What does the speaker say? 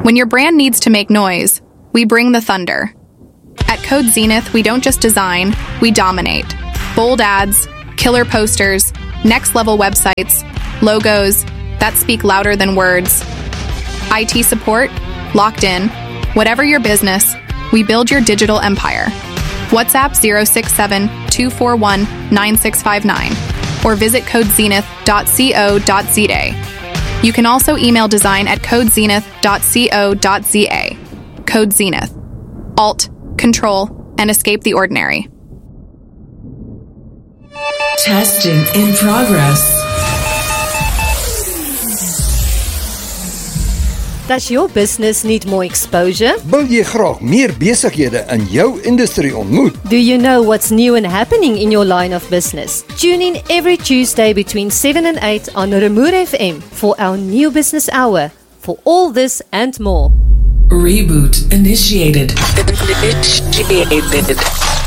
When your brand needs to make noise, we bring the thunder. At Code Zenith, we don't just design, we dominate. Bold ads, killer posters, next-level websites, logos that speak louder than words. IT support, locked in. Whatever your business, we build your digital empire. WhatsApp 067-241-9659 or visit codezenith.co.za. You can also email design at codezenith.co.za. Code Zenith. Alt, Control, and escape the ordinary. Testing in progress. Does your business need more exposure? Wil jy graag meer besighede in jou industrie ontmoet? Do you know what's new and happening in your line of business? Tune in every Tuesday between 7 and 8 on Remoer FM for our new business hour. For all this and more. Reboot initiated.